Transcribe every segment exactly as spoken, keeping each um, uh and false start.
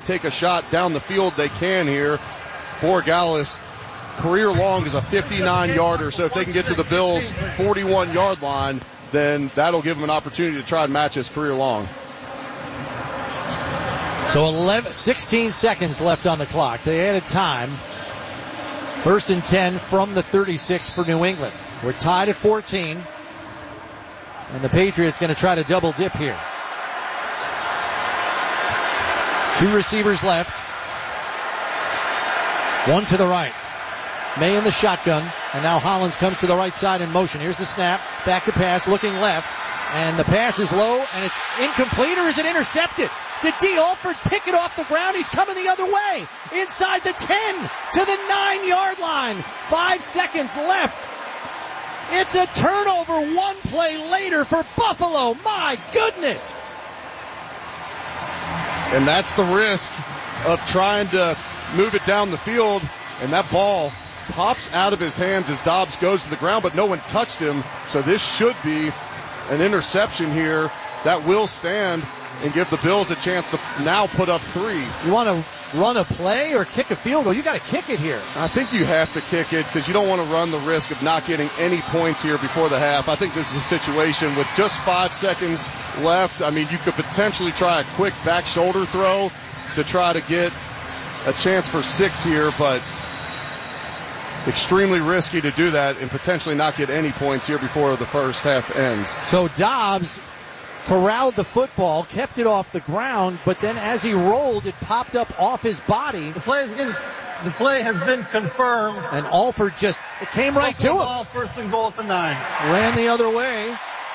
take a shot down the field, they can here. Borregales, career long is a fifty-nine yarder, so if they can get to the Bills' forty-one yard line, then that'll give them an opportunity to try and match his career long. So eleven, sixteen seconds left on the clock. They added time. First and ten from the thirty-six for New England. We're tied at fourteen. And the Patriots going to try to double dip here. Two receivers left. One to the right. May in the shotgun. And now Hollins comes to the right side in motion. Here's the snap. Back to pass. Looking left. And the pass is low. And it's incomplete, or is it intercepted? Did D. Alford pick it off the ground? He's coming the other way. Inside the ten to the nine yard line. Five seconds left. It's a turnover one play later for Buffalo. My goodness. And that's the risk of trying to move it down the field. And that ball pops out of his hands as Dobbs goes to the ground, but no one touched him. So this should be an interception here that will stand and give the Bills a chance to now put up three. You want to run a play or kick a field goal? You got to kick it here. I think you have to kick it because you don't want to run the risk of not getting any points here before the half. I think this is a situation with just five seconds left. I mean, you could potentially try a quick back shoulder throw to try to get a chance for six here, but extremely risky to do that and potentially not get any points here before the first half ends. So Dobbs corralled the football, kept it off the ground, but then as he rolled, it popped up off his body. The play, is getting, the play has been confirmed. And Alford just, it came right to him. Ball, first and goal at the nine. Ran the other way.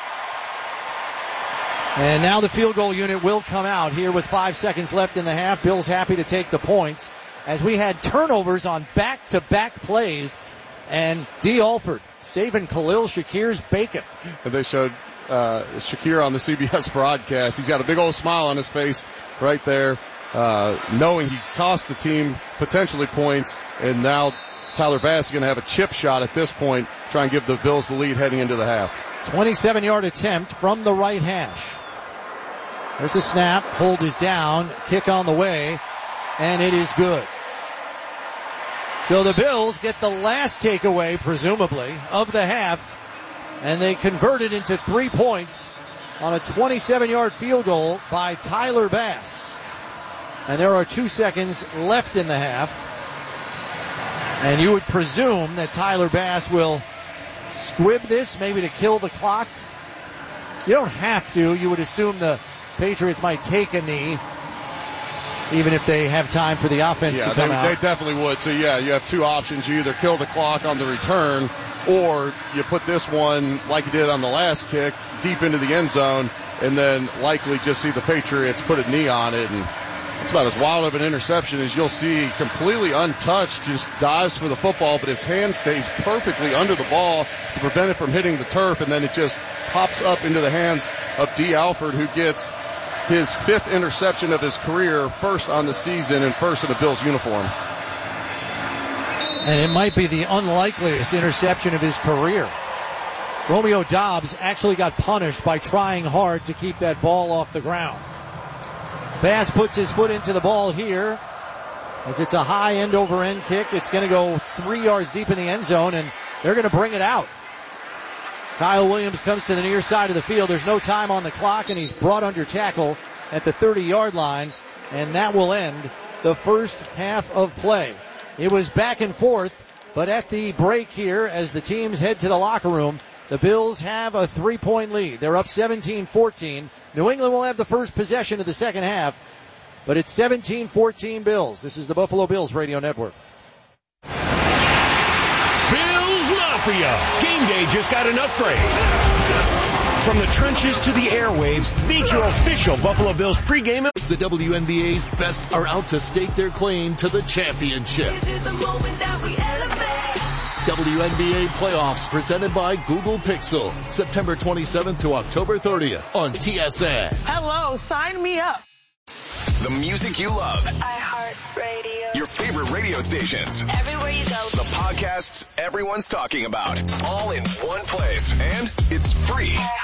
And now the field goal unit will come out here with five seconds left in the half. Bill's happy to take the points as we had turnovers on back-to-back plays. And D. Alford saving Khalil Shakir's bacon. And they showed Uh, Shakir on the C B S broadcast. He's got a big old smile on his face right there, uh, knowing he cost the team potentially points, and now Tyler Bass is going to have a chip shot at this point, try and give the Bills the lead heading into the half. twenty-seven yard attempt from the right hash. There's a snap, hold is down, kick on the way, and it is good. So the Bills get the last takeaway, presumably, of the half, and they converted into three points on a twenty-seven yard field goal by Tyler Bass. And there are two seconds left in the half. And you would presume that Tyler Bass will squib this, maybe to kill the clock. You don't have to. You would assume the Patriots might take a knee, even if they have time for the offense yeah, to come they, out. they definitely would. So, yeah, you have two options. You either kill the clock on the return, or you put this one, like you did on the last kick, deep into the end zone, and then likely just see the Patriots put a knee on it. And it's about as wild of an interception as you'll see. Completely untouched, just dives for the football, but his hand stays perfectly under the ball to prevent it from hitting the turf, and then it just pops up into the hands of D. Alford, who gets his fifth interception of his career, first on the season and first in a Bills uniform. And it might be the unlikeliest interception of his career. Romeo Dobbs actually got punished by trying hard to keep that ball off the ground. Bass puts his foot into the ball here as it's a high end over end kick. It's going to go three yards deep in the end zone, and they're going to bring it out. Kyle Williams comes to the near side of the field. There's no time on the clock, and he's brought under tackle at the thirty yard line, and that will end the first half of play. It was back and forth, but at the break here, as the teams head to the locker room, the Bills have a three-point lead. They're up seventeen fourteen. New England will have the first possession of the second half, but it's seventeen fourteen Bills. This is the Buffalo Bills Radio Network. Bills Mafia. Game day just got an upgrade. From the trenches to the airwaves, meet your official Buffalo Bills pregame. The W N B A's best are out to stake their claim to the championship. This is the moment that we elevate. W N B A playoffs presented by Google Pixel. September twenty-seventh to October thirtieth on T S N. Hello, sign me up. The music you love. iHeartRadio. Your favorite radio stations. Everywhere you go. The podcasts everyone's talking about. All in one place. And it's free. iHeartRadio.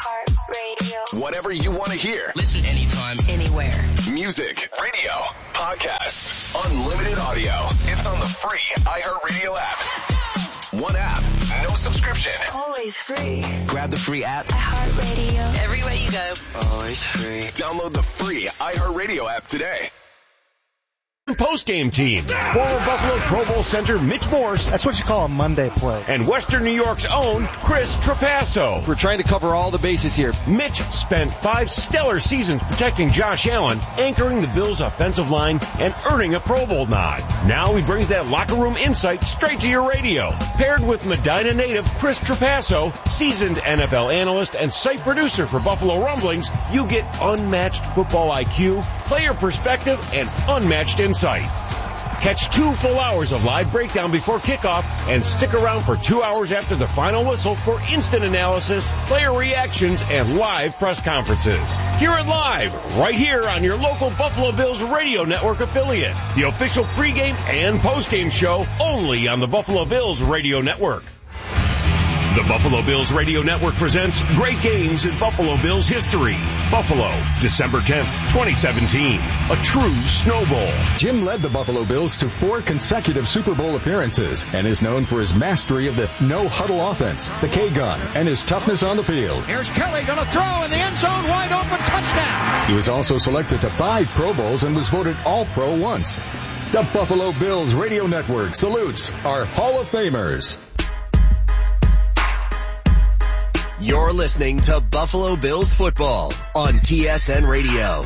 Radio. Whatever you want to hear. Listen anytime, anywhere. Music, radio, podcasts, unlimited audio. It's on the free iHeartRadio app. One app, no subscription. Always free. Grab the free app. iHeartRadio. Everywhere you go. Always free. Download the free iHeartRadio app today. Post-game team. Former Buffalo Pro Bowl center Mitch Morse. That's what you call a Monday play. And Western New York's own Chris Trapasso. We're trying to cover all the bases here. Mitch spent five stellar seasons protecting Josh Allen, anchoring the Bills' offensive line, and earning a Pro Bowl nod. Now he brings that locker room insight straight to your radio. Paired with Medina native Chris Trapasso, seasoned N F L analyst and site producer for Buffalo Rumblings, you get unmatched football I Q, player perspective, and unmatched insight. Catch two full hours of live breakdown before kickoff and stick around for two hours after the final whistle for instant analysis, player reactions, and live press conferences. Hear it live right here on your local Buffalo Bills Radio Network affiliate. The official pregame and postgame show only on the Buffalo Bills Radio Network. The Buffalo Bills Radio Network presents Great Games in Buffalo Bills History. Buffalo, December tenth, twenty seventeen. A true snowball. Jim led the Buffalo Bills to four consecutive Super Bowl appearances and is known for his mastery of the no-huddle offense, the K-gun, and his toughness on the field. Here's Kelly going to throw in the end zone, wide open, touchdown. He was also selected to five Pro Bowls and was voted All-Pro once. The Buffalo Bills Radio Network salutes our Hall of Famers. You're listening to Buffalo Bills football on T S N Radio.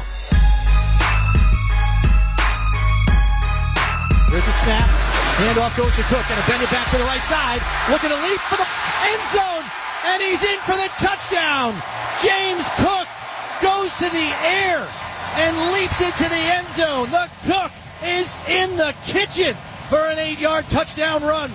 There's a snap. Handoff goes to Cook, and a bend it back to the right side. Looking to leap for the end zone, and he's in for the touchdown. James Cook goes to the air and leaps into the end zone. The Cook is in the kitchen for an eight-yard touchdown run.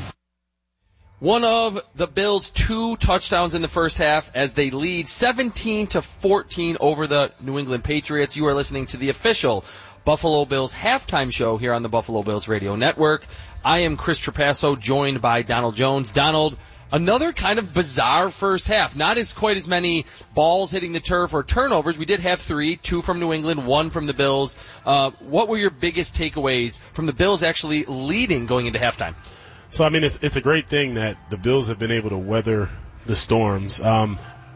One of the Bills' two touchdowns in the first half as they lead seventeen to fourteen over the New England Patriots. You are listening to the official Buffalo Bills halftime show here on the Buffalo Bills Radio Network. I am Chris Trapasso, joined by Donald Jones. Donald, another kind of bizarre first half. Not as quite as many balls hitting the turf or turnovers. We did have three, two from New England, one from the Bills. Uh, what were your biggest takeaways from the Bills actually leading going into halftime? So, I mean, it's, it's a great thing that the Bills have been able to weather the storms. Um,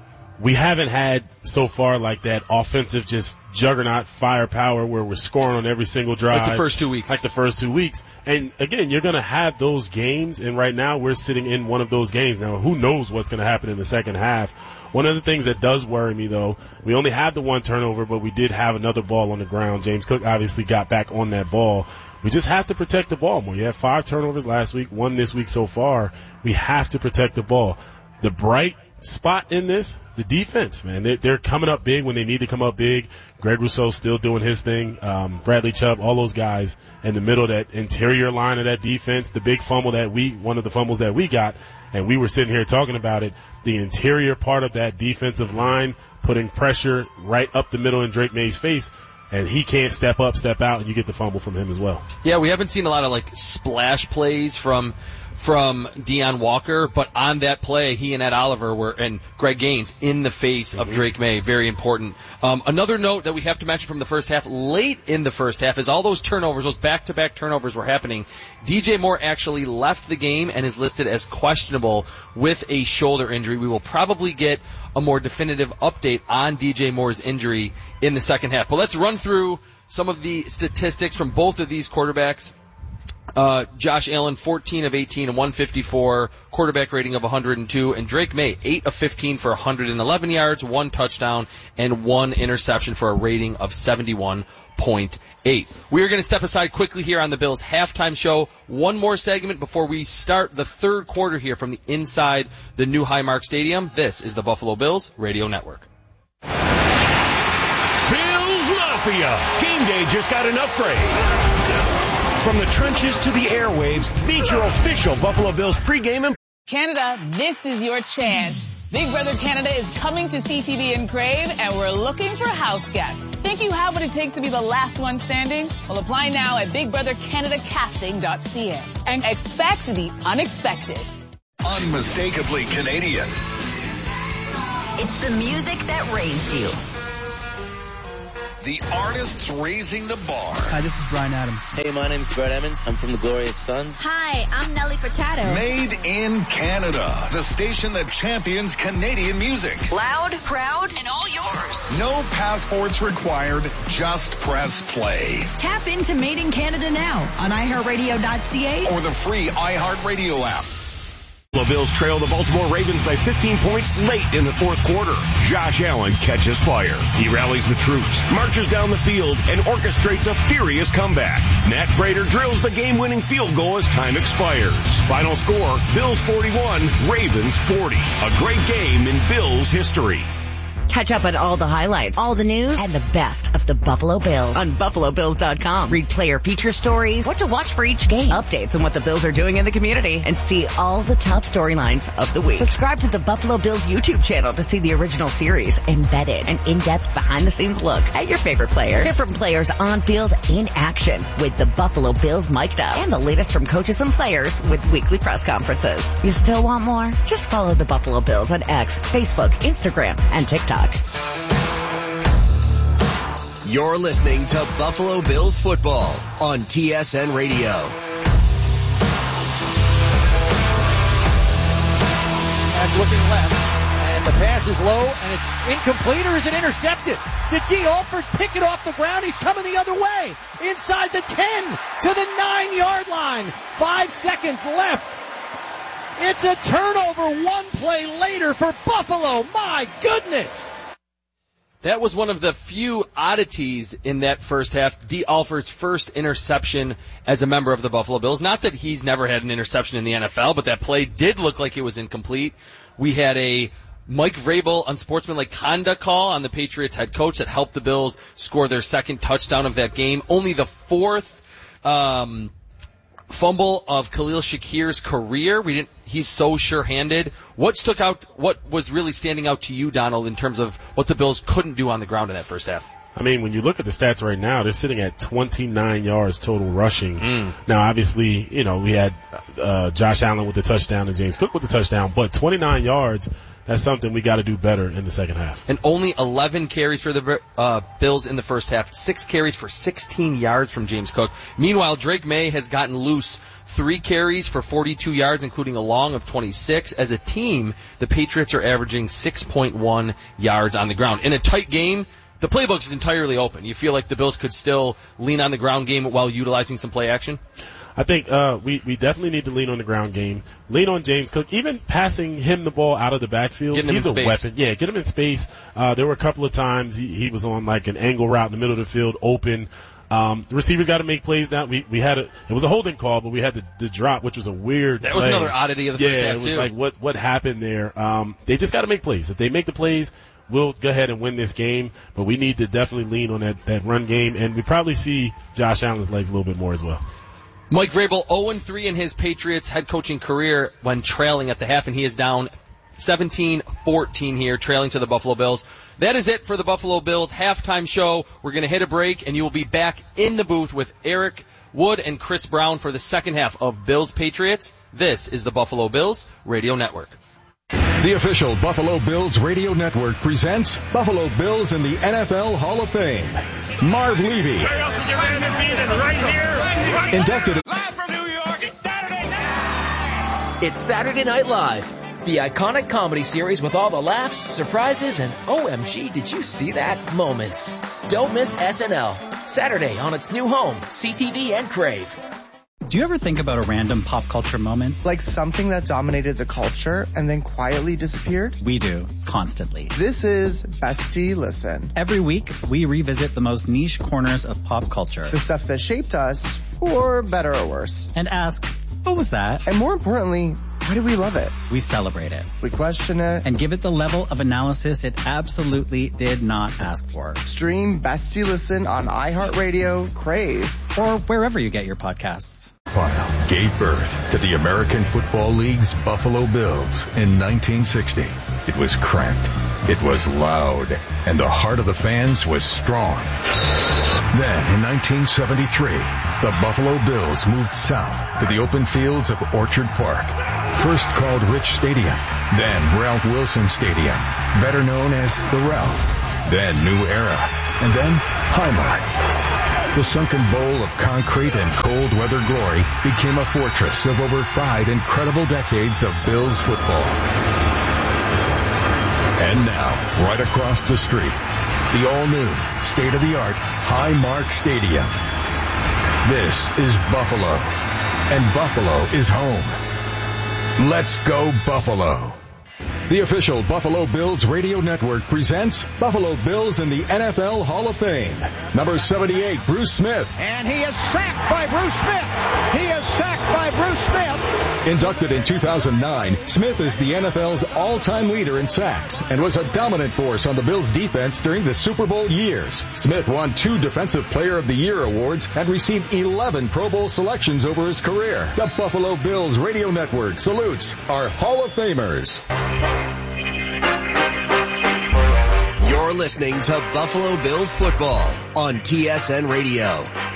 we haven't had so far like that offensive just juggernaut firepower where we're scoring on every single drive. Like the first two weeks. Like the first two weeks. And, again, you're going to have those games, and right now we're sitting in one of those games. Now, who knows what's going to happen in the second half. One of the things that does worry me, though, we only had the one turnover, but we did have another ball on the ground. James Cook obviously got back on that ball. We just have to protect the ball more. You had five turnovers last week, one this week so far. We have to protect the ball. The bright spot in this, the defense, man. They're, they're coming up big when they need to come up big. Greg Rousseau still doing his thing. Um, Bradley Chubb, all those guys in the middle, that interior line of that defense, the big fumble that we, one of the fumbles that we got, and we were sitting here talking about it, the interior part of that defensive line putting pressure right up the middle in Drake May's face. And he can't step up, step out, and you get the fumble from him as well. Yeah, we haven't seen a lot of, like, splash plays from from Deion Walker, but on that play, he and Ed Oliver were, and Greg Gaines in the face mm-hmm. of Drake May. Very important. Um, another note that we have to mention from the first half, late in the first half, is all those turnovers, those back-to-back turnovers were happening. D J Moore actually left the game and is listed as questionable with a shoulder injury. We will probably get a more definitive update on D J Moore's injury in the second half. But let's run through some of the statistics from both of these quarterbacks. Uh, Josh Allen, fourteen of eighteen and one fifty-four, quarterback rating of one hundred two, and Drake May, eight of fifteen for one hundred eleven yards, one touchdown, and one interception for a rating of seventy-one point eight. We are going to step aside quickly here on the Bills halftime show. One more segment before we start the third quarter here from the inside the new Highmark Stadium. This is the Buffalo Bills Radio Network. Bills Mafia. Game day just got an upgrade. From the trenches to the airwaves, meet your official Buffalo Bills pregame and Canada, this is your chance. Big Brother Canada is coming to C T V in Crave, and we're looking for house guests. Think you have what it takes to be the last one standing? Well, apply now at big brother canada casting dot c a and expect the unexpected. Unmistakably Canadian. It's the music that raised you. The artists raising the bar. Hi, this is Bryan Adams. Hey, my name's Brett Emmons. I'm from the Glorious Sons. Hi, I'm Nelly Furtado. Made in Canada, the station that champions Canadian music. Loud, proud, and all yours. No passports required, just press play. Tap into Made in Canada now on i heart radio dot c a or the free iHeartRadio app. The Bills trail the Baltimore Ravens by fifteen points late in the fourth quarter. Josh Allen catches fire. He rallies the troops, marches down the field, and orchestrates a furious comeback. Matt Prater drills the game-winning field goal as time expires. Final score, Bills forty-one, Ravens forty. A great game in Bills history. Catch up on all the highlights, all the news, and the best of the Buffalo Bills on buffalo bills dot com. Read player feature stories, what to watch for each game, updates on what the Bills are doing in the community, and see all the top storylines of the week. Subscribe to the Buffalo Bills YouTube channel to see the original series, embedded, and in-depth behind-the-scenes look at your favorite players. Hear from players on field in action with the Buffalo Bills mic'd up, and the latest from coaches and players with weekly press conferences. You still want more? Just follow the Buffalo Bills on X, Facebook, Instagram, and TikTok. You're listening to Buffalo Bills football on T S N Radio. That's looking left, and the pass is low, and it's incomplete, or is it intercepted? Did Dee Alford pick it off the ground? He's coming the other way, inside the ten, to the nine-yard line. Five seconds left. It's a turnover one play later for Buffalo. My goodness. That was one of the few oddities in that first half. Dee Alford's first interception as a member of the Buffalo Bills. Not that he's never had an interception in the N F L, but that play did look like it was incomplete. We had a Mike Vrabel unsportsmanlike conduct call on the Patriots head coach that helped the Bills score their second touchdown of that game. Only the fourth um fumble of Khalil Shakir's career. We didn't. He's so sure-handed. What stuck out? What was really standing out to you, Donald, in terms of what the Bills couldn't do on the ground in that first half? I mean, when you look at the stats right now, they're sitting at twenty-nine yards total rushing. Mm. Now, obviously, you know, we had uh, Josh Allen with the touchdown and James Cook with the touchdown, but twenty-nine yards. That's something we got to do better in the second half. And only eleven carries for the uh, Bills in the first half. Six carries for sixteen yards from James Cook. Meanwhile, Drake May has gotten loose. Three carries for forty-two yards, including a long of twenty-six. As a team, the Patriots are averaging six point one yards on the ground. In a tight game, the playbook is entirely open. You feel like the Bills could still lean on the ground game while utilizing some play action? I think uh, we, we definitely need to lean on the ground game, lean on James Cook, even passing him the ball out of the backfield. Getting He's him in a space. weapon. Yeah, get him in space. Uh, there were a couple of times he, he was on like an angle route in the middle of the field, open. Um, the receivers got to make plays now. We we had a it was a holding call, but we had the, the drop, which was a weird. That was play. another oddity of the yeah, first half it was too. like what what happened there. Um, they just got to make plays. If they make the plays, we'll go ahead and win this game. But we need to definitely lean on that that run game, and we probably see Josh Allen's legs a little bit more as well. Mike Vrabel, oh and three in his Patriots head coaching career when trailing at the half, and he is down seventeen fourteen here, trailing to the Buffalo Bills. That is it for the Buffalo Bills halftime show. We're going to hit a break, and you will be back in the booth with Eric Wood and Chris Brown for the second half of Bills Patriots. This is the Buffalo Bills Radio Network. The official Buffalo Bills Radio Network presents Buffalo Bills in the N F L Hall of Fame. Marv Levy. Where else would you rather be than right here? Right Inducted. Live from New York, it's Saturday night! It's Saturday Night Live, the iconic comedy series with all the laughs, surprises, and O M G, did you see that moments. Don't miss S N L, Saturday on its new home, C T V and Crave. Do you ever think about a random pop culture moment? Like something that dominated the culture and then quietly disappeared? We do, constantly. This is Bestie Listen. Every week, we revisit the most niche corners of pop culture. The stuff that shaped us, for better or worse. And ask, what was that? And more importantly, why do we love it? We celebrate it. We question it. And give it the level of analysis it absolutely did not ask for. Stream Bestie Listen on iHeartRadio, Crave, or wherever you get your podcasts. Gave birth to the American Football League's Buffalo Bills in nineteen sixty. It was cramped. It was loud. And the heart of the fans was strong. Then, in nineteen seventy-three, the Buffalo Bills moved south to the open fields of Orchard Park. First called Rich Stadium, then Ralph Wilson Stadium, better known as the Ralph, then New Era, and then Highmark. The sunken bowl of concrete and cold weather glory became a fortress of over five incredible decades of Bills football. And now, right across the street, the all-new, state-of-the-art Highmark Stadium. This is Buffalo, and Buffalo is home. Let's go Buffalo. The official Buffalo Bills radio network presents Buffalo Bills in the N F L Hall of Fame. Number seventy-eight, Bruce Smith. And he is sacked by Bruce Smith. He is sacked by Bruce Smith. Inducted in two thousand nine, Smith is the N F L's all-time leader in sacks and was a dominant force on the Bills' defense during the Super Bowl years. Smith won two Defensive Player of the Year awards and received eleven Pro Bowl selections over his career. The Buffalo Bills radio network salutes our Hall of Famers. You're listening to Buffalo Bills football on T S N Radio.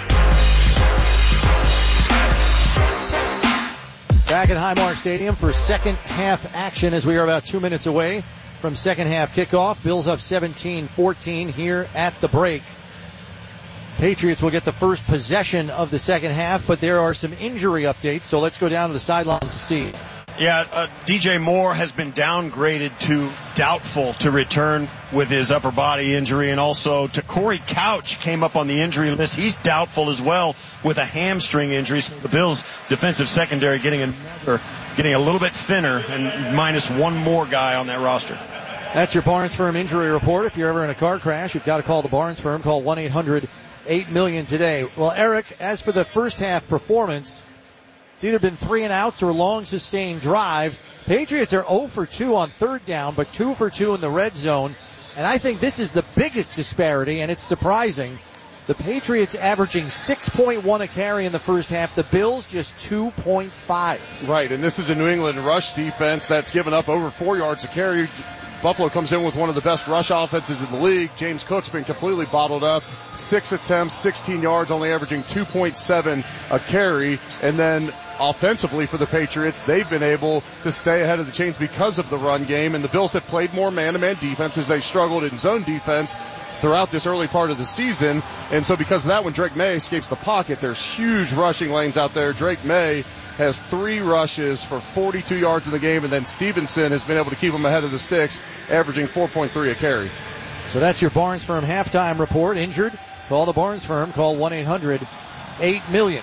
Back at Highmark Stadium for second half action as we are about two minutes away from second half kickoff. Bills up seventeen fourteen here at the break. Patriots will get the first possession of the second half, but there are some injury updates, so let's go down to the sidelines to see. Yeah, uh, D J Moore has been downgraded to doubtful to return with his upper body injury, and also to Corey Couch came up on the injury list. He's doubtful as well with a hamstring injury. So the Bills' defensive secondary getting another, getting a little bit thinner, and minus one more guy on that roster. That's your Barnes Firm injury report. If you're ever in a car crash, you've got to call the Barnes Firm. Call one eight hundred eight million today. Well, Eric, as for the first half performance, it's either been three and outs or long sustained drive. Patriots are zero for two on third down, but two for two in the red zone. And I think this is the biggest disparity, and it's surprising. The Patriots averaging six point one a carry in the first half. The Bills just two point five. Right, and this is a New England rush defense that's given up over four yards a carry. Buffalo comes in with one of the best rush offenses in the league. James Cook's been completely bottled up. Six attempts, sixteen yards, only averaging two point seven a carry. And then offensively for the Patriots, they've been able to stay ahead of the chains because of the run game. And the Bills have played more man-to-man defense as they struggled in zone defense throughout this early part of the season. And so because of that, when Drake May escapes the pocket, there's huge rushing lanes out there. Drake May has three rushes for forty-two yards in the game, and then Stevenson has been able to keep him ahead of the sticks, averaging four point three a carry. So that's your Barnes Firm halftime report. Injured? Call the Barnes Firm. Call one eight hundred eight million.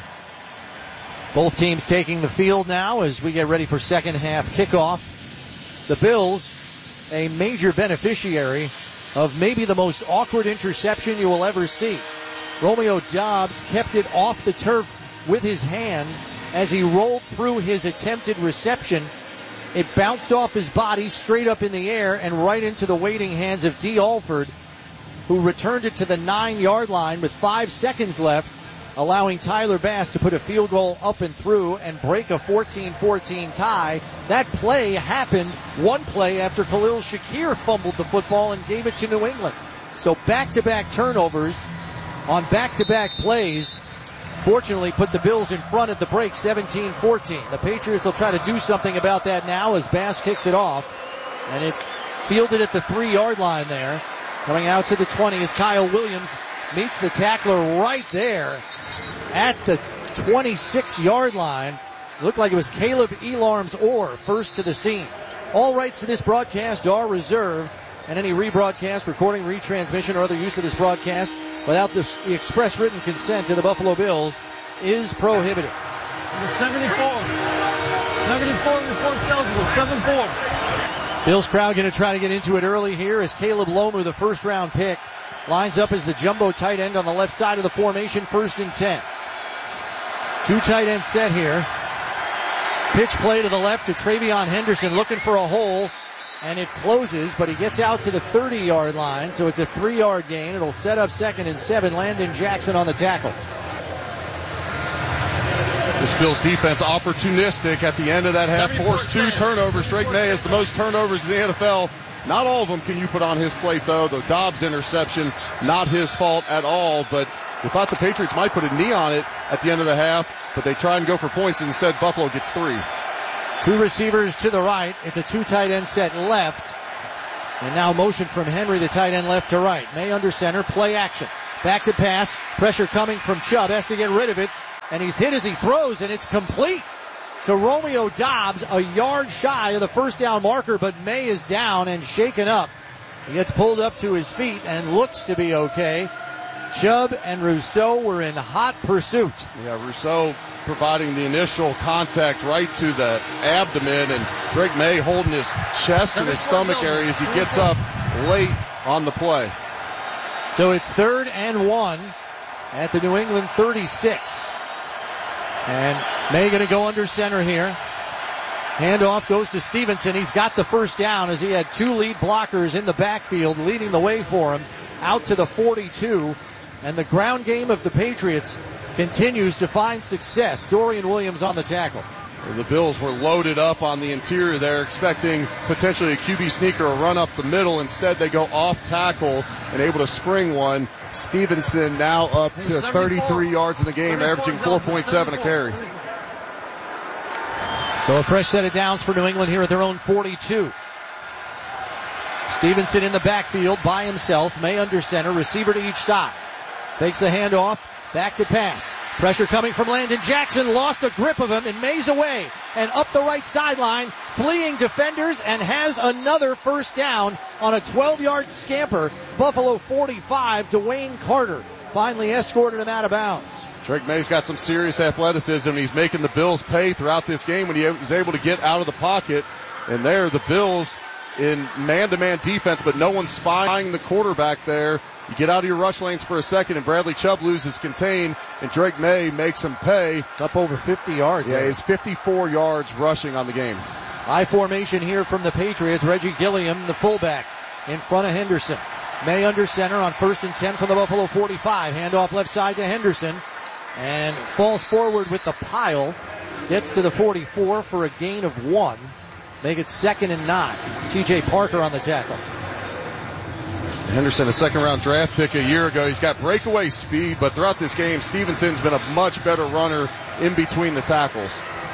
Both teams taking the field now as we get ready for second half kickoff. The Bills, a major beneficiary of maybe the most awkward interception you will ever see. Romeo Doubs kept it off the turf with his hand as he rolled through his attempted reception. It bounced off his body straight up in the air and right into the waiting hands of Dee Alford, who returned it to the nine-yard line with five seconds left, allowing Tyler Bass to put a field goal up and through and break a fourteen fourteen tie. That play happened one play after Khalil Shakir fumbled the football and gave it to New England. So back-to-back turnovers on back-to-back plays fortunately put the Bills in front at the break, seventeen fourteen. The Patriots will try to do something about that now as Bass kicks it off. And it's fielded at the three-yard line there. Coming out to the twenty is Kyle Williams. Meets the tackler right there at the twenty-six-yard line. Looked like it was Caleb Elarms Orr first to the scene. All rights to this broadcast are reserved, and any rebroadcast, recording, retransmission, or other use of this broadcast without the express written consent of the Buffalo Bills is prohibited. seventy-four. seventy-four reports eligible. seven four. Bills crowd going to try to get into it early here as Caleb Lomu, the first round pick, lines up as the jumbo tight end on the left side of the formation, first and ten. Two tight ends set here. Pitch play to the left to Travion Henderson looking for a hole. And it closes, but he gets out to the thirty-yard line, so it's a three-yard gain. It'll set up second and seven. Landon Jackson on the tackle. This Bills defense opportunistic at the end of that half, forced two turnovers. Drake May has the most turnovers in the N F L. Not all of them can you put on his plate, though. The Dobbs interception, not his fault at all, but we thought the Patriots might put a knee on it at the end of the half, but they try and go for points, and instead Buffalo gets three. Two receivers to the right. It's a two tight end set left. And now motion from Henry, the tight end left to right. May under center, play action. Back to pass. Pressure coming from Chubb. Has to get rid of it. And he's hit as he throws, and it's complete to Romeo Dobbs, a yard shy of the first down marker, but May is down and shaken up. He gets pulled up to his feet and looks to be okay. Chubb and Rousseau were in hot pursuit. Yeah, Rousseau providing the initial contact right to the abdomen, and Drake May holding his chest and his stomach area as he gets up late on the play. So it's third and one at the New England thirty-six. And May going to go under center here. Handoff goes to Stevenson. He's got the first down as he had two lead blockers in the backfield leading the way for him out to the forty-two. And the ground game of the Patriots continues to find success. Dorian Williams on the tackle. The Bills were loaded up on the interior there, expecting potentially a Q B sneaker or run up the middle. Instead, they go off tackle and able to spring one. Stevenson now up to thirty-three yards in the game, averaging four point seven a carry. So a fresh set of downs for New England here at their own forty-two. Stevenson in the backfield by himself. May under center, receiver to each side. Takes the handoff, back to pass. Pressure coming from Landon Jackson, lost a grip of him, and May's away. And up the right sideline, fleeing defenders, and has another first down on a twelve-yard scamper. Buffalo forty-five, Dwayne Carter finally escorted him out of bounds. Drake May's got some serious athleticism. He's making the Bills pay throughout this game when he was able to get out of the pocket. And there, the Bills in man-to-man defense, but no one's spying the quarterback there. You get out of your rush lanes for a second, and Bradley Chubb loses contain, and Drake May makes him pay. It's up over fifty yards. Yeah, he's fifty-four yards rushing on the game. High formation here from the Patriots. Reggie Gilliam, the fullback, in front of Henderson. May under center on first and ten from the Buffalo forty-five. Handoff left side to Henderson, and falls forward with the pile. Gets to the forty-four for a gain of one. Make it second and nine. T J Parker on the tackle. Henderson, a second-round draft pick a year ago. He's got breakaway speed, but throughout this game, Stevenson's been a much better runner in between the tackles.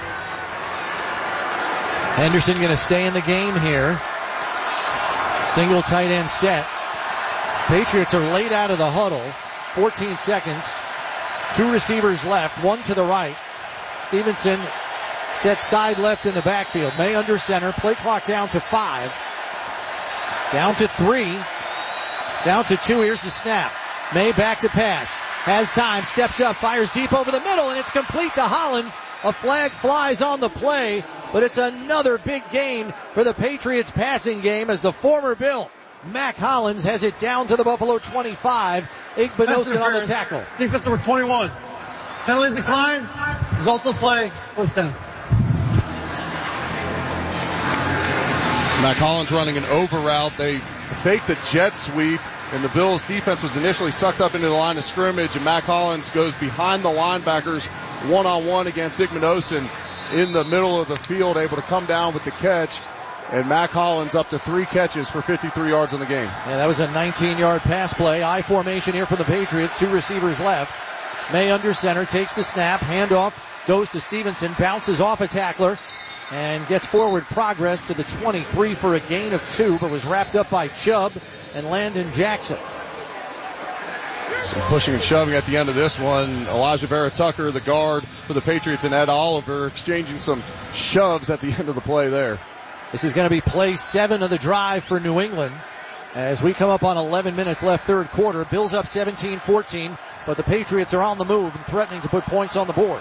Henderson going to stay in the game here. Single tight end set. Patriots are laid out of the huddle. fourteen seconds. Two receivers left, one to the right. Stevenson set side left in the backfield. May under center. Play clock down to five. Down to three. Down to two. Here's the snap. May back to pass. Has time. Steps up. Fires deep over the middle. And it's complete to Hollins. A flag flies on the play. But it's another big gain for the Patriots passing game as the former Bill, Mac Hollins, has it down to the Buffalo twenty-five. Igbinosun on the tackle. Defense number twenty-one. Penalty decline. Result of play. First down. Mac Hollins running an over route. They faked the jet sweep, and the Bills defense was initially sucked up into the line of scrimmage, and Mac Hollins goes behind the linebackers one-on-one against Igbinosun in the middle of the field, able to come down with the catch. And Mac Hollins up to three catches for fifty-three yards in the game. Yeah, that was a nineteen-yard pass play. I formation here for the Patriots. Two receivers left. May under center, takes the snap, handoff, goes to Stevenson, bounces off a tackler, and gets forward progress to the twenty-three for a gain of two, but was wrapped up by Chubb and Landon Jackson. Some pushing and shoving at the end of this one. Elijah Vera-Tucker, the guard for the Patriots, and Ed Oliver exchanging some shoves at the end of the play there. This is going to be play seven of the drive for New England as we come up on eleven minutes left third quarter. Bills up seventeen fourteen, but the Patriots are on the move and threatening to put points on the board.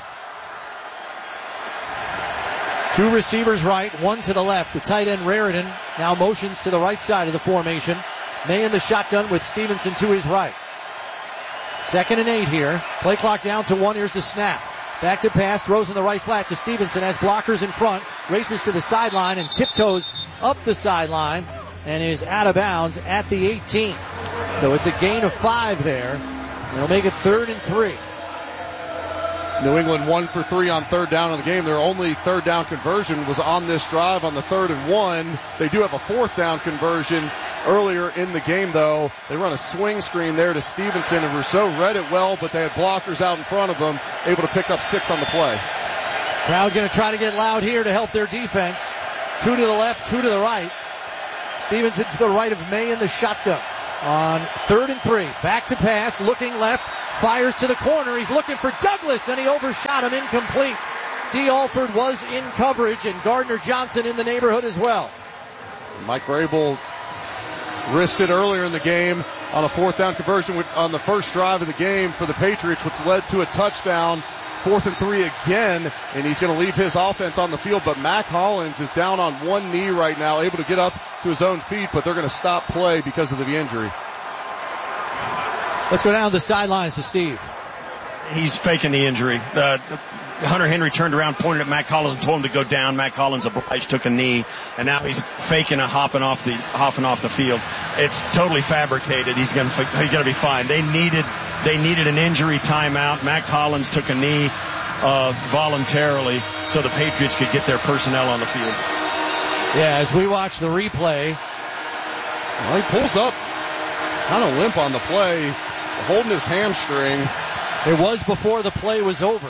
Two receivers right, one to the left. The tight end Raritan now motions to the right side of the formation. May in the shotgun with Stevenson to his right. Second and eight here. Play clock down to one. Here's the snap. Back to pass, throws in the right flat to Stevenson, has blockers in front, races to the sideline and tiptoes up the sideline and is out of bounds at the eighteen. So it's a gain of five there. It'll make it third and three. New England one for three on third down in the game. Their only third down conversion was on this drive on the third and one. They do have a fourth down conversion earlier in the game, though. They run a swing screen there to Stevenson, and Rousseau read it well, but they had blockers out in front of them, able to pick up six on the play. Crowd going to try to get loud here to help their defense. Two to the left, two to the right. Stevenson to the right of May in the shotgun. On third and three, back to pass, looking left, fires to the corner. He's looking for Douglas, and he overshot him, incomplete. D. Alford was in coverage, and Gardner Johnson in the neighborhood as well. Mike Vrabel risked it earlier in the game on a fourth down conversion on the first drive of the game for the Patriots, which led to a touchdown. Fourth and three again, and he's going to leave his offense on the field, but Mac Hollins is down on one knee right now, able to get up to his own feet, but they're going to stop play because of the injury. Let's go down the sidelines to Steve. He's faking the injury. Uh, Hunter Henry turned around, pointed at Mac Hollins, and told him to go down. Mac Hollins obliged, took a knee, and now he's faking a hopping off the hopping off the field. It's totally fabricated. He's going to he's going to be fine. They needed they needed an injury timeout. Mac Hollins took a knee uh, voluntarily so the Patriots could get their personnel on the field. Yeah, as we watch the replay, well, he pulls up, kind of limp on the play, holding his hamstring. It was before the play was over.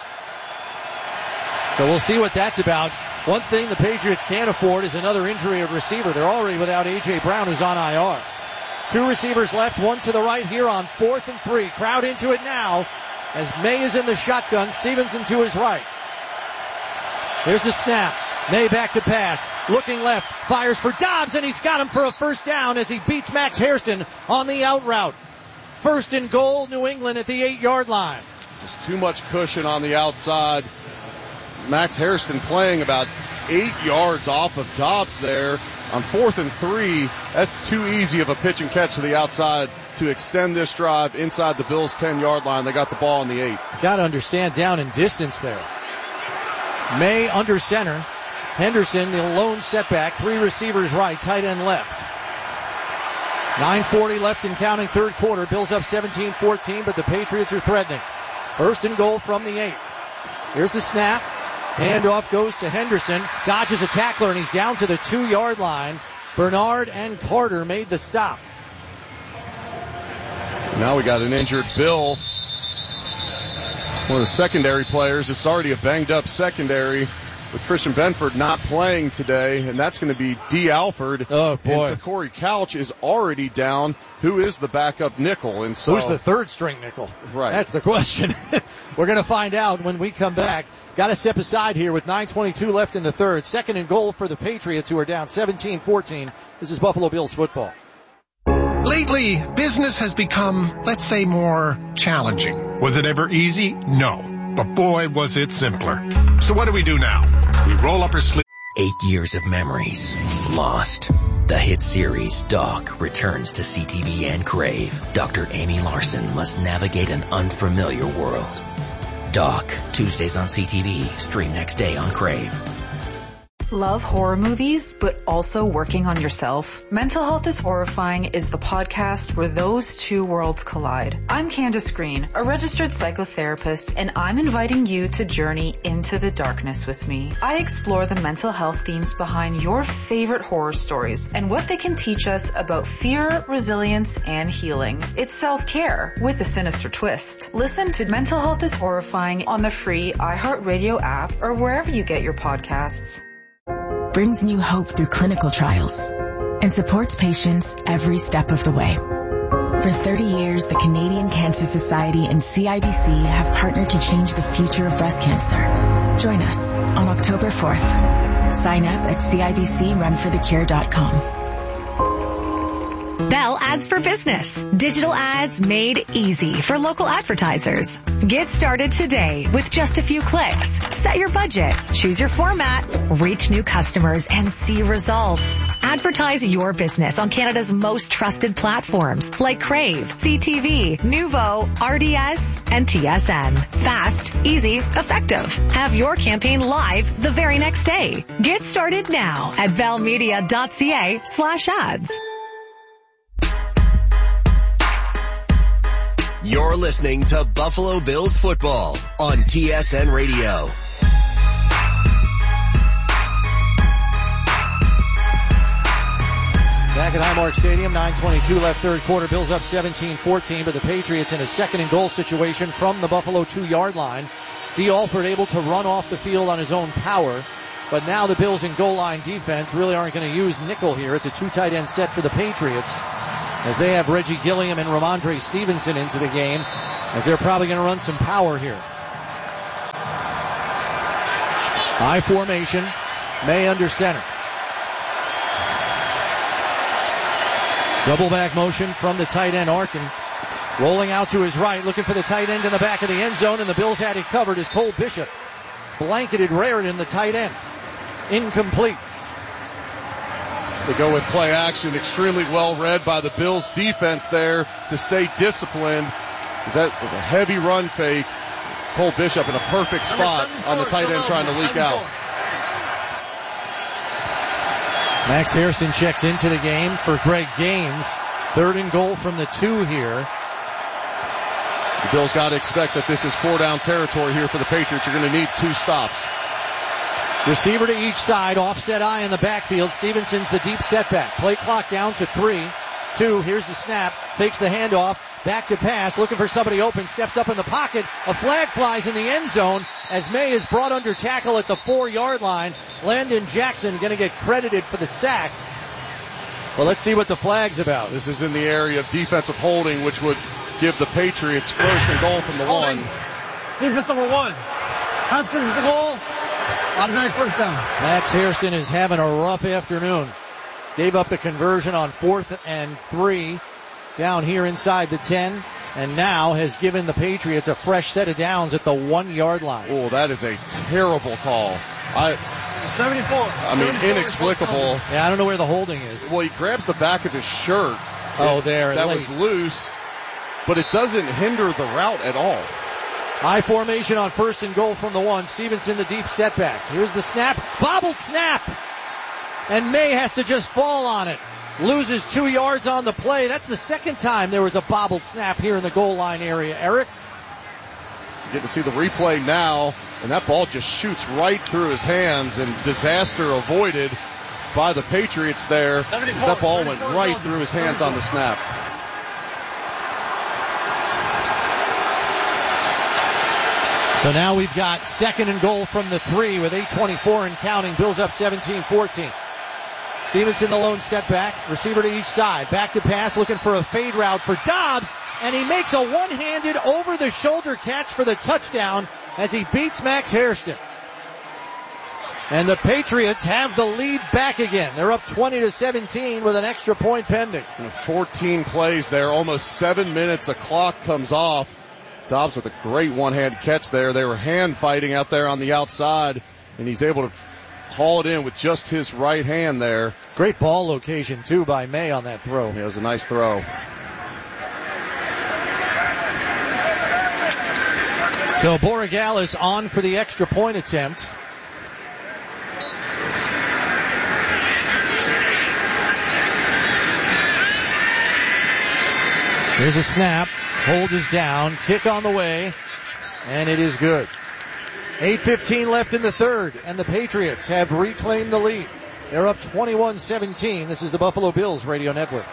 So we'll see what that's about. One thing the Patriots can't afford is another injury at receiver. They're already without A J. Brown, who's on I R. Two receivers left, one to the right here on fourth and three. Crowd into it now as May is in the shotgun. Stevenson to his right. Here's the snap. May back to pass. Looking left. Fires for Dobbs, and he's got him for a first down as he beats Max Hairston on the out route. First and goal, New England at the eight-yard line. Just too much cushion on the outside. Max Hairston playing about eight yards off of Dobbs there on fourth and three. That's too easy of a pitch and catch to the outside to extend this drive inside the Bills' ten-yard line. They got the ball on the eight. Got to understand down in distance there. May under center. Henderson, the lone setback. Three receivers right, tight end left. nine forty left and counting, third quarter. Bills up seventeen fourteen, but the Patriots are threatening. First and goal from the eight. Here's the snap. Handoff goes to Henderson. Dodges a tackler, and he's down to the two-yard line. Bernard and Carter made the stop. Now we got an injured Bill. One of the secondary players. It's already a banged-up secondary with Christian Benford not playing today, and that's going to be D. Alford. Oh, boy. And Corey Couch is already down. Who is the backup nickel? And so, who's the third-string nickel? Right. That's the question. We're going to find out when we come back. Got to step aside here with nine twenty-two left in the third. Second and goal for the Patriots, who are down seventeen fourteen. This is Buffalo Bills football. Lately, business has become, let's say, more challenging. Was it ever easy? No. But boy, was it simpler. So what do we do now? We roll up our sleeves. Eight years of memories lost. The hit series Doc returns to C T V and Crave. Doctor Amy Larson must navigate an unfamiliar world. Doc, Tuesdays on C T V, stream next day on Crave. Love horror movies, but also working on yourself? Mental Health is Horrifying is the podcast where those two worlds collide. I'm Candace Green, a registered psychotherapist, and I'm inviting you to journey into the darkness with me. I explore the mental health themes behind your favorite horror stories and what they can teach us about fear, resilience, and healing. It's self-care with a sinister twist. Listen to Mental Health is Horrifying on the free iHeartRadio app or wherever you get your podcasts. Brings new hope through clinical trials and supports patients every step of the way. For thirty years, the Canadian Cancer Society and C I B C have partnered to change the future of breast cancer. Join us on October fourth. Sign up at C I B C run for the cure dot com. Bell Ads for Business. Digital ads made easy for local advertisers. Get started today with just a few clicks. Set your budget, choose your format, reach new customers, and see results. Advertise your business on Canada's most trusted platforms like Crave, C T V, Nuvo, R D S, and T S N. Fast, easy, effective. Have your campaign live the very next day. Get started now at bellmedia.ca slash ads. You're listening to Buffalo Bills football on T S N Radio. Back at Highmark Stadium, nine twenty-two left third quarter. Bills up seventeen fourteen, but the Patriots in a second and goal situation from the Buffalo two-yard line. Dee Alford able to run off the field on his own power, but now the Bills in goal line defense really aren't going to use nickel here. It's a two tight end set for the Patriots as they have Reggie Gilliam and Ramondre Stevenson into the game, as they're probably going to run some power here. I formation, May under center. Double back motion from the tight end Arkin. Rolling out to his right, looking for the tight end in the back of the end zone, and the Bills had it covered as Cole Bishop blanketed Raritan, the tight end. Incomplete. They go with play action, extremely well read by the Bills defense there to stay disciplined. That was a heavy run fake. Cole Bishop in a perfect spot on the tight end trying to leak out. Max Hairston checks into the game for Greg Gaines. Third and goal from the two here. The Bills got to expect that this is four down territory here for the Patriots. You're going to need two stops. Receiver to each side, offset eye in the backfield. Stevenson's the deep setback. Play clock down to three. Two, here's the snap. Takes the handoff. Back to pass. Looking for somebody open. Steps up in the pocket. A flag flies in the end zone as May is brought under tackle at the four-yard line. Landon Jackson going to get credited for the sack. Well, let's see what the flag's about. This is in the area of defensive holding, which would give the Patriots first and goal from the holding. one. Defense number one. Hampton with the goal. Automatic first down. Max Hairston is having a rough afternoon. Gave up the conversion on fourth and three down here inside the ten, and now has given the Patriots a fresh set of downs at the one-yard line. Oh, that is a terrible call. I, seventy-four. I mean, seventy-four inexplicable. Yeah, I don't know where the holding is. Well, he grabs the back of his shirt. Oh, there. That late. was loose, but it doesn't hinder the route at all. High formation on first and goal from the one. Stevenson the deep setback. Here's the snap. Bobbled snap. And May has to just fall on it. Loses two yards on the play. That's the second time there was a bobbled snap here in the goal line area. Eric? You get to see the replay now, and that ball just shoots right through his hands, and disaster avoided by the Patriots there. That ball went right through his hands on the snap. So now we've got second and goal from the three with eight twenty-four and counting. Bills up seventeen fourteen. Stevenson the lone setback. Receiver to each side. Back to pass, looking for a fade route for Dobbs. And he makes a one-handed over-the-shoulder catch for the touchdown as he beats Max Hairston. And the Patriots have the lead back again. They're up twenty to seventeen with an extra point pending. fourteen plays there, almost seven minutes. A clock comes off. Dobbs with a great one-hand catch there. They were hand fighting out there on the outside, and he's able to haul it in with just his right hand there. Great ball location, too, by May on that throw. Yeah, it was a nice throw. So Borogalis on for the extra point attempt. Here's a snap. Hold is down. Kick on the way. And it is good. eight fifteen left in the third. And the Patriots have reclaimed the lead. They're up twenty-one seventeen. This is the Buffalo Bills Radio Network.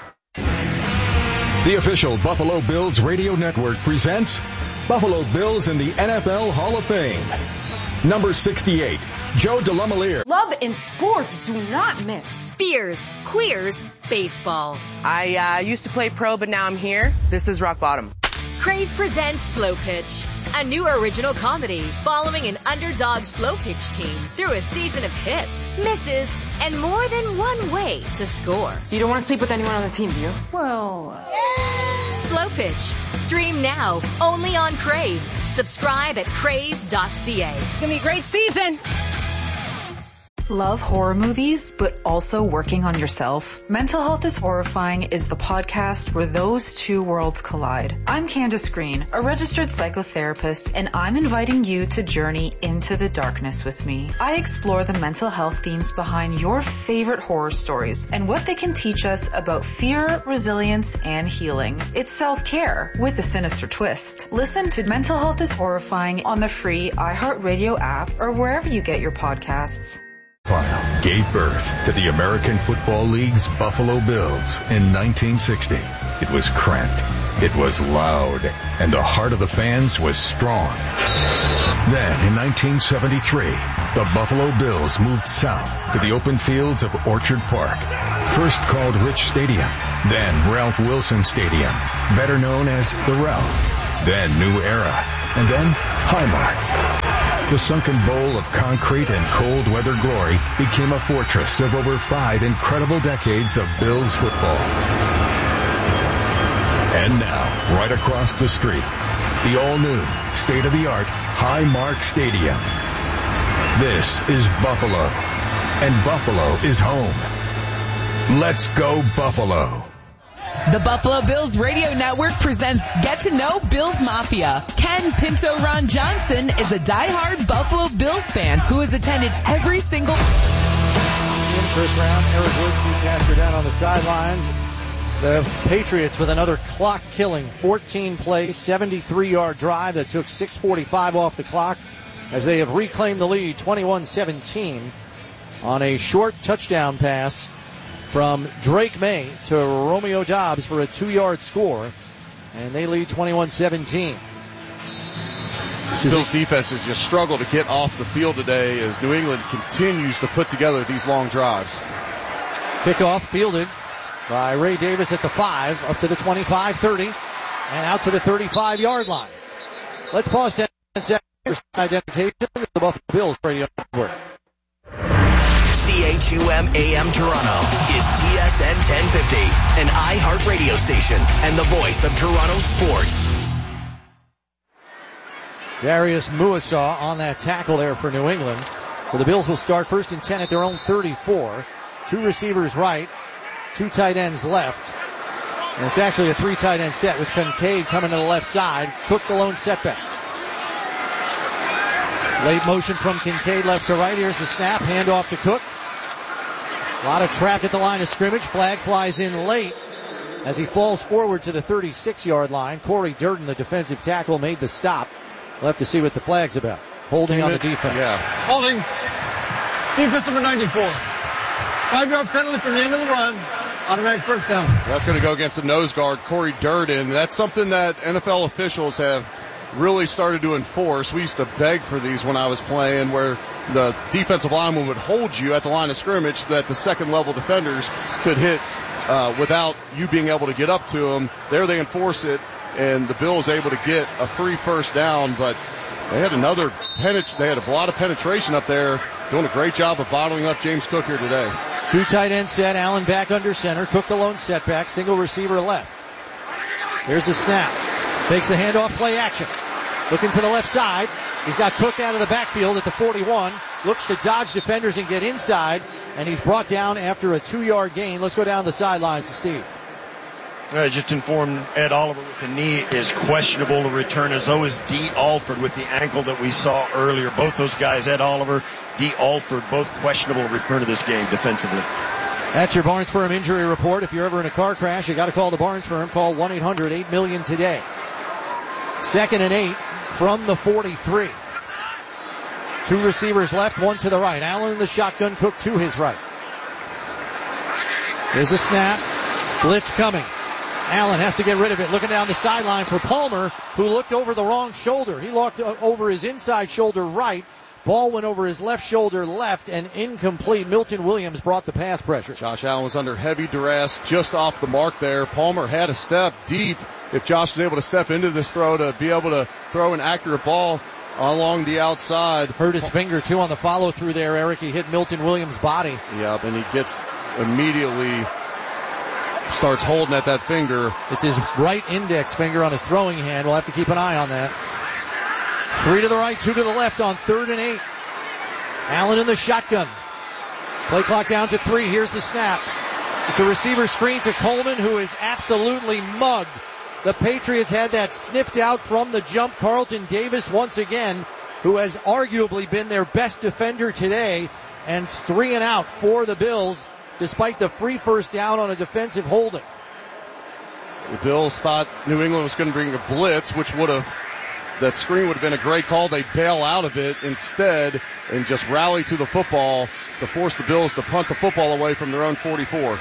The official Buffalo Bills Radio Network presents Buffalo Bills in the N F L Hall of Fame. Number sixty-eight, Joe DeLamielleure. Love and sports do not mix. Beers, queers, baseball. I uh, used to play pro, but now I'm here. This is rock bottom. Crave presents Slow Pitch, a new original comedy following an underdog slow pitch team through a season of hits, misses, and more than one way to score. You don't want to sleep with anyone on the team, do you? Well... Slow Pitch. Stream now, only on Crave. Subscribe at crave dot c a. It's going to be a great season. Love horror movies, but also working on yourself? Mental Health is Horrifying is the podcast where those two worlds collide. I'm Candace Green, a registered psychotherapist, and I'm inviting you to journey into the darkness with me. I explore the mental health themes behind your favorite horror stories and what they can teach us about fear, resilience, and healing. It's self-care with a sinister twist. Listen to Mental Health is Horrifying on the free iHeartRadio app or wherever you get your podcasts. Gave birth to the American Football League's Buffalo Bills in nineteen sixty. It was cramped, it was loud, and the heart of the fans was strong. Then, in nineteen seventy-three, the Buffalo Bills moved south to the open fields of Orchard Park. First called Rich Stadium, then Ralph Wilson Stadium, better known as the Ralph, then New Era, and then Highmark. The sunken bowl of concrete and cold weather glory became a fortress of over five incredible decades of Bills football. And now, right across the street, the all-new, state-of-the-art Highmark Stadium. This is Buffalo, and Buffalo is home. Let's go Buffalo. The Buffalo Bills Radio Network presents Get to Know Bills Mafia. Ken Pinto Ron Johnson is a diehard Buffalo Bills fan who has attended every single... In first round, Eric Woods cast her down on the sidelines. The Patriots with another clock-killing fourteen-play, seventy-three-yard drive that took six forty-five off the clock as they have reclaimed the lead twenty-one seventeen on a short touchdown pass from Drake May to Romeo Doubs for a two-yard score, and they lead twenty-one seventeen. The Bills defense has just struggled to get off the field today as New England continues to put together these long drives. Kickoff fielded by Ray Davis at the five, up to the twenty-five thirty, and out to the thirty-five-yard line. Let's pause ten seconds for identification of the Buffalo Bills Radio Network. C H U M A M Toronto is T S N ten fifty, an iHeart radio station and the voice of Toronto sports. Darius Muasaw on that tackle there for New England. So the Bills will start first and ten at their own thirty-four. Two receivers right, two tight ends left. And it's actually a three tight end set with Kincaid coming to the left side. Cook the lone setback. Late motion from Kincaid left to right. Here's the snap. Handoff to Cook. A lot of trap at the line of scrimmage. Flag flies in late as he falls forward to the thirty-six-yard line. Corey Durden, the defensive tackle, made the stop. We'll have to see what the flag's about. Holding on the defense. Yeah. Holding. Defense number ninety-four. Five-yard penalty from the end of the run. Automatic first down. That's going to go against the nose guard, Corey Durden. That's something that N F L officials have really started to enforce. We used to beg for these when I was playing, where the defensive lineman would hold you at the line of scrimmage so that the second level defenders could hit uh, without you being able to get up to them. There they enforce it, and the Bills able to get a free first down, but they had another penet- they had a lot of penetration up there, doing a great job of bottling up James Cook here today. Two tight end set, Allen back under center, Cook the lone setback, single receiver left. Here's the snap. Takes the handoff, play action. Looking to the left side. He's got Cook out of the backfield at the forty-one. Looks to dodge defenders and get inside. And he's brought down after a two-yard gain. Let's go down the sidelines to Steve. I just informed Ed Oliver with the knee is questionable to return, as though is Dee Alford with the ankle that we saw earlier. Both those guys, Ed Oliver, Dee Alford, both questionable to return to this game defensively. That's your Barnes Firm injury report. If you're ever in a car crash, you got to call the Barnes Firm. Call one eight hundred eight million today. Second and eight from the forty-three. Two receivers left, one to the right. Allen in the shotgun, Cook to his right. There's a snap. Blitz coming. Allen has to get rid of it. Looking down the sideline for Palmer, who looked over the wrong shoulder. He looked over his inside shoulder right. Ball went over his left shoulder left and incomplete. Milton Williams brought the pass pressure. Josh Allen was under heavy duress, just off the mark there. Palmer had a step deep. If Josh is able to step into this throw to be able to throw an accurate ball along the outside. Hurt his finger too on the follow through there, Eric. He hit Milton Williams' body. Yep, and he gets immediately starts holding at that finger. It's his right index finger on his throwing hand. We'll have to keep an eye on that. Three to the right, two to the left on third and eight. Allen in the shotgun. Play clock down to three. Here's the snap. It's a receiver screen to Coleman, who is absolutely mugged. The Patriots had that sniffed out from the jump. Carlton Davis once again, who has arguably been their best defender today, and it's three and out for the Bills, despite the free first down on a defensive holding. The Bills thought New England was going to bring a blitz, which would have, that screen would have been a great call. They bail out of it instead and just rally to the football to force the Bills to punt the football away from their own forty-four.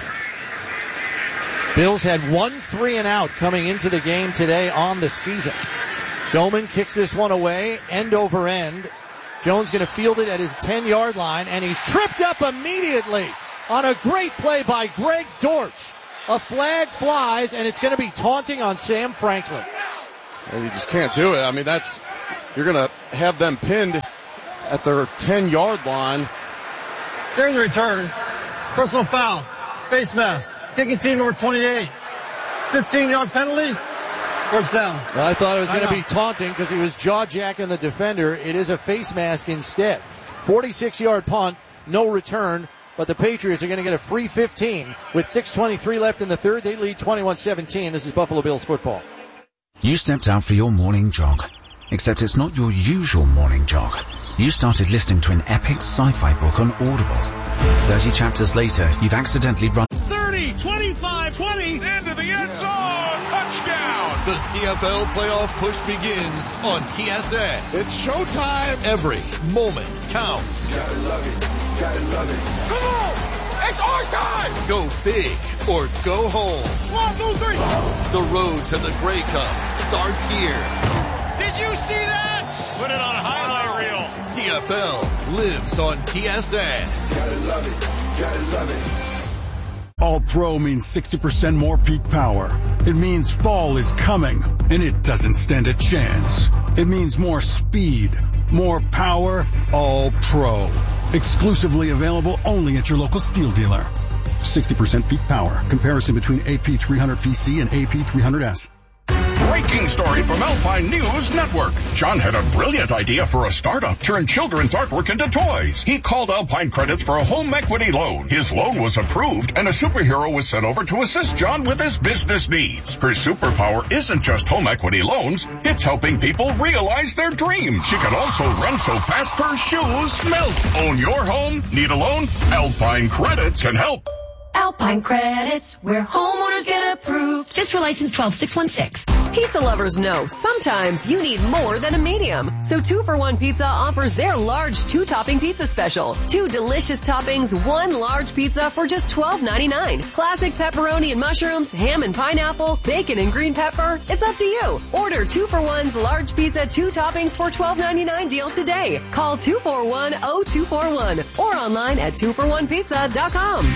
Bills had one three and out coming into the game today on the season. Doman kicks this one away, end over end. Jones going to field it at his ten-yard line, and he's tripped up immediately on a great play by Greg Dortch. A flag flies, and it's going to be taunting on Sam Franklin. And you just can't do it. I mean, that's, you're going to have them pinned at their ten-yard line. During the return, personal foul, face mask, kicking team number twenty-eight. fifteen-yard penalty, first down. Well, I thought it was going to be taunting because he was jaw-jacking the defender. It is a face mask instead. forty-six-yard punt, no return, but the Patriots are going to get a free fifteen. With six twenty-three left in the third, they lead twenty-one seventeen. This is Buffalo Bills football. You stepped out for your morning jog, except it's not your usual morning jog. You started listening to an epic sci-fi book on Audible. thirty chapters later, you've accidentally run thirty, twenty-five, twenty, into the end zone, touchdown! The C F L playoff push begins on T S N. It's showtime! Every moment counts. Gotta love it, gotta love it. Come on! It's our time! Go big or go home. One, two, three! The road to the Grey Cup starts here. Did you see that? Put it on a highlight reel. C F L lives on T S N. Gotta love it, gotta love it. All Pro means sixty percent more peak power. It means fall is coming, and it doesn't stand a chance. It means more speed, more power, All Pro. Exclusively available only at your local steel dealer. sixty percent peak power. Comparison between A P three hundred P C and A P three hundred S. Breaking story from Alpine News Network. John had a brilliant idea for a startup. Turn children's artwork into toys. He called Alpine Credits for a home equity loan. His loan was approved, and a superhero was sent over to assist John with his business needs. Her superpower isn't just home equity loans. It's helping people realize their dreams. She can also run so fast her shoes melt. Own your home? Need a loan? Alpine Credits can help. Alpine Credits, where homeowners get approved. Fisker license twelve six one six. Pizza lovers know sometimes you need more than a medium. So two for one Pizza offers their large two-topping pizza special. Two delicious toppings, one large pizza for just twelve ninety-nine. Classic pepperoni and mushrooms, ham and pineapple, bacon and green pepper. It's up to you. Order two for one's large pizza, two toppings for twelve ninety-nine deal today. Call two four one, oh two four one or online at two for one pizza dot com.